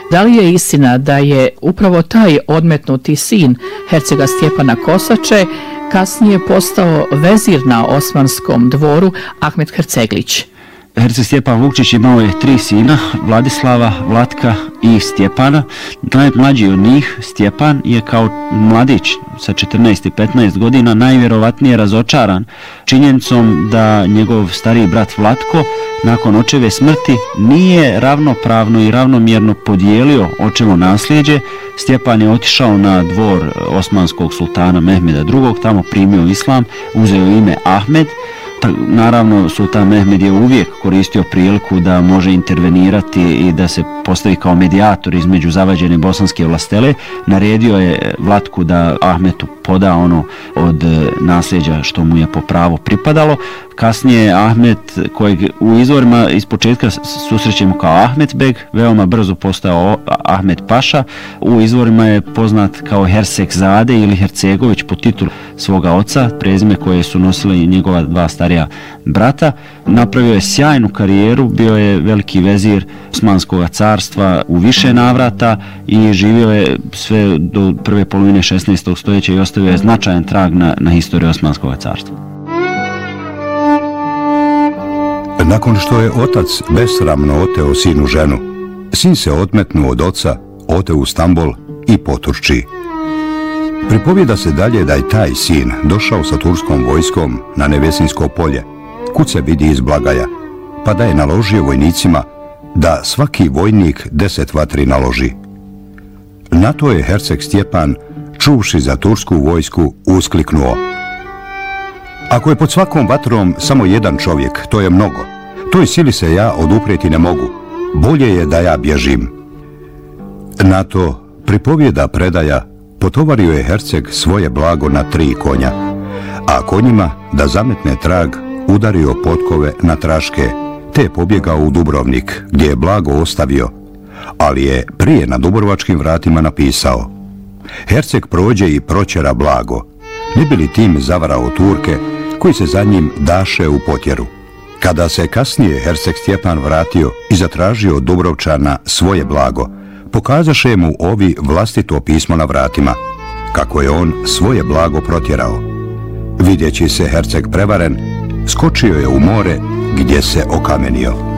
Da li je istina da je upravo taj odmetnuti sin hercega Stjepana Kosače kasnije postao vezir na osmanskom dvoru Ahmet Herceglić? Herceg Stjepan Vukčić imao je 3 sina, Vladislava, Vlatka i Stjepana. Najmlađi od njih, Stjepan, je kao mladić sa 14 i 15 godina najvjerovatnije razočaran činjenicom da njegov stariji brat Vlatko nakon očeve smrti nije ravnopravno i ravnomjerno podijelio očevo nasljeđe. Stjepan je otišao na dvor osmanskog sultana Mehmeda II, tamo primio islam, uzeo ime Ahmed. Naravno, sultan Mehmed je uvijek koristio priliku da može intervenirati i da se postavi kao medijator između zavađene bosanske vlastele. Naredio je Vlatku da Ahmetu poda ono od nasljeđa što mu je po pravu pripadalo. Kasnije Ahmet, kojeg u izvorima iz početka susrećemo kao Ahmetbeg, veoma brzo postao Ahmet Paša. U izvorima je poznat kao Hersek Zade ili Hercegović po titulu svoga oca, prezime koje su nosili njegova 2 starija brata. Napravio je sjajnu karijeru, bio je veliki vezir Osmanskog carstva u više navrata i živio je sve do prve polovine 16. stoljeća i ostavio je značajan trag na historiju Osmanskog carstva. Nakon što je otac besramno oteo sinu ženu, sin se odmetnuo od oca, oteo u Stambol i poturči. Pripovijeda se dalje da je taj sin došao sa turskom vojskom na Nevesinsko polje, kud se vidi iz Blagaja, pa da je naložio vojnicima da svaki vojnik 10 vatri naloži. Na to je herceg Stjepan, čuvši za tursku vojsku, uskliknuo: ako je pod svakom vatrom samo jedan čovjek, to je mnogo. Toj sili se ja oduprijeti ne mogu. Bolje je da ja bježim. Na to pripovijeda predaja, potovario je herceg svoje blago na 3 konja, a konjima da zametne trag udario potkove na traške, te je pobjegao u Dubrovnik, gdje je blago ostavio, ali je prije na dubrovačkim vratima napisao: herceg prođe i proćera blago, ne bi li tim zavarao Turke koji se za njim daše u potjeru. Kada se kasnije herceg Stjepan vratio i zatražio od Dubrovčana svoje blago, pokazaše mu ovi vlastito pismo na vratima, kako je on svoje blago protjerao. Vidjeći se herceg prevaren, skočio je u more gdje se okamenio.